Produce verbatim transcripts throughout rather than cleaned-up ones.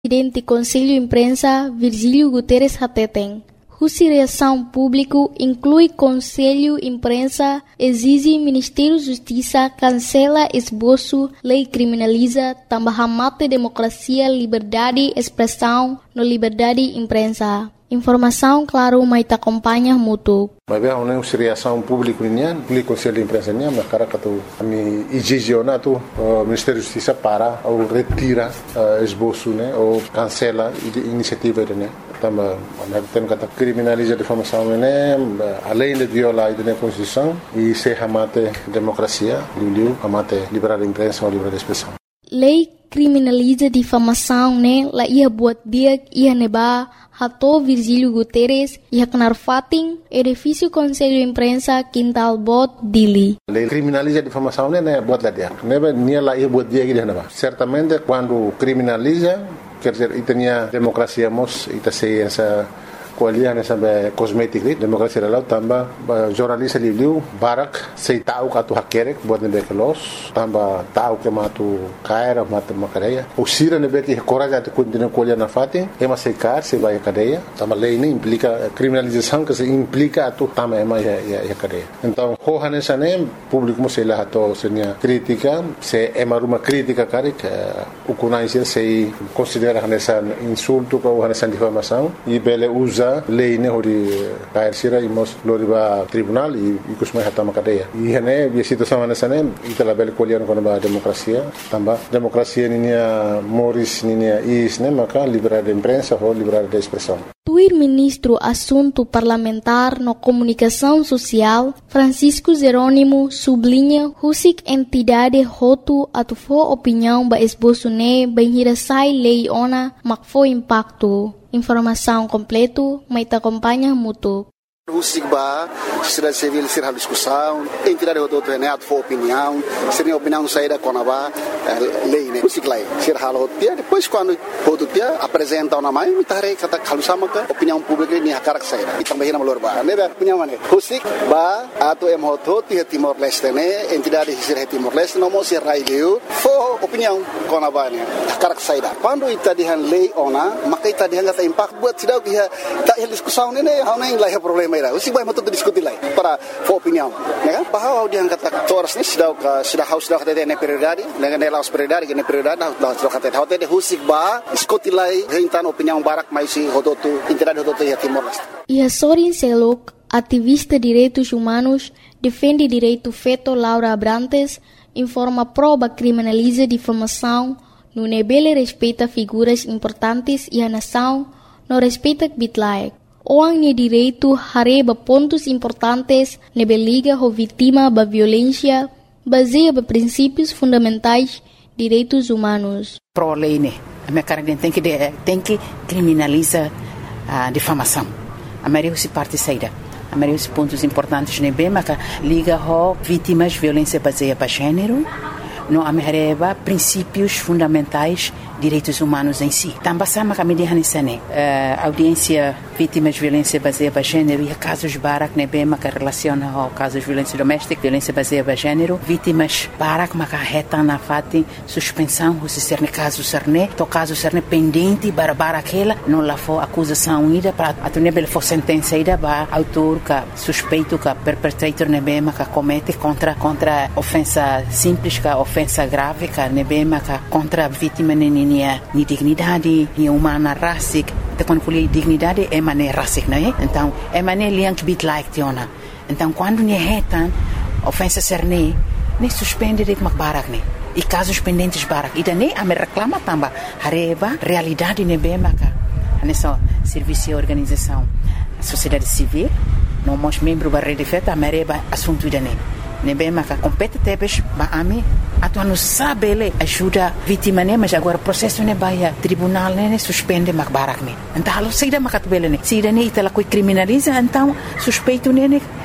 Presidente do Conselho Imprensa, Virgílio Guterres Hateteng. Justi reação público inclui Conselho Imprensa, exige Ministério da Justiça, cancela esboço, lei criminaliza, também mata democracia, liberdade, expressão, no liberdade imprensa. Informação, claro, mas te acompanha muito. Mas bem, não é reação pública ninguém, o Conselho de Imprensa ninguém, mas cara que tu, a mim exige ou não, o Ministério da Justiça para ou retira uh, esboço, né, ou cancela a iniciativa, né. Também, tem que criminalizar a difamação, né, além de violar a Constituição e se amate democracia, liu amate liberdade de imprensa ou liberdade de expressão. Lei criminaliza difamação, né? La ia buat dia ia neba hato Virgílio Guterres ia kenar fating edifício Conselho Imprensa Quintal Bot Dili. Lei criminaliza difamação, né? Buat lá dia. Neba nia la ia buat dia que dia neba. Certamente quando criminaliza, quer dizer, e tinha democracia mos e tá sei essa coalian essa cosmética democracia lá também jornalista livre barak sei tahu katu hakerek buat nebe kelos tambah tahu que matu caira matu macareia o sira nebe que coragem de continuar coalian na fati é mas sei car se vai a cadeia também lei nem implica criminalização que se implica atu também é mais a cadeia então hohan essa nem público sei lá to senia crítica se é uma crítica cara que o conhece se considera essa insulto ou essa difamação e bele usa lei ne hori kair sira imos loriba tribunal e kusmai hatama cadeia e hene a situação nessa ne itala bel kolian com a democracia tamba democracia ninia moris ninia is ne maka liberdade de imprensa ou liberdade de expressão. Tuir ministro assunto parlamentar no comunicação social Francisco Jerônimo sublinha husik entidade hotu atufo opinião ba esboço ne banhira sai lei ona makfo impacto. Informação completo, mas te acompanha muito. O SIGBA, sociedade civil, ser a discussão, entidade do outro renato for opinião, seria opinião saída com a lei, né? O SIGLA, ser a rotia, depois quando o outro dia apresenta uma mãe, me tarei kata kalusama ka opinião pública ni hakar saída. E também na malorba, né? Opinião mana? O SIGBA, ato em hoto ti Timor Leste, né? Entidade ser Timor Leste, não mo ser raileu, for opinião com a bane, hakar saída. Quando ita dihan lei ona, maka ita dihan kata impact buat sidau dia tak diskusão né? Hau nem lah problema. O SIGBA é muito discutir lá para for opinião, né? Bahwa dia kata toras ni sudah sudah haus sudah kata ne prioridade, dengan ne laus prioridade, ne prioridade sudah kata hote de o SIGBA discutir lá rentan opinião barak mais si hototu entidade hototu ya Timor Leste. E a Sorin Selok, ativista de direitos humanos, defende direito feto Laura Abrantes, informa prova criminaliza difamação, no nebele respeita figuras importantes e a nação não respeita bitlaek. Orang ni direito hareba pontos importantes nebe liga ho vítima ba violência baseia ba princípios fundamentais direitos humanos. Pro lei né, a minha cara tem que tem que criminaliza a difamação. A maioria se parte saída. A maioria dos pontos importantes nebe mas liga ho vítimas violência baseia ba gênero. No amereba princípios fundamentais direitos humanos em si. Também sama kami di hanisane uh, audiência vítimas de violência baseada em gênero e casos barak nebema que relaciona ao casos de violência doméstica, violência baseada em gênero, vítimas barak maka reta na fati suspensão se ser caso serne, to caso serne pendente para barakela não lá for acusação ida para atunebel for sentença ida ba autor ka suspeito ka perpetrator nebema ka comete contra contra ofensa simples ka ofensa grave ka nebema ka contra vítima nini ni dignidade, ni humana rasik, te quando colhe dignidade é maneira rasik, não é? Então, é maneira liang bit like tiona. Então, quando ni retan ofensa serne, ne suspende de makbarak ne. E casos pendentes barak. E daí a me reclama tamba hareba realidade ne bema ka. Nessa serviço e organização, a sociedade civil, não mos membro da rede feta, a mereba assunto dane. Ne bema ka compete tebes ba ami atuan não sabe ele ajuda vítima né mas agora processo né baia tribunal né suspende makbarak né então alo saída makatbele né saída né itala coi criminaliza então suspeito né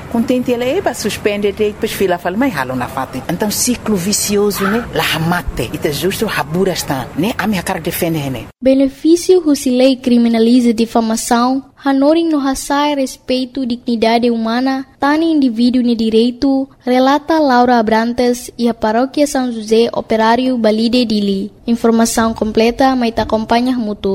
contente ele é para suspender e depois fila fala mas halo na fate então ciclo vicioso né lá mate e te justo habura está né a minha cara defende né benefício se lei criminaliza difamação hanoring no hasai respeito dignidade humana tani indivíduo ne direito relata Laura Abrantes e a paróquia São José Operário Balide Dili informação completa mas te acompanha mutu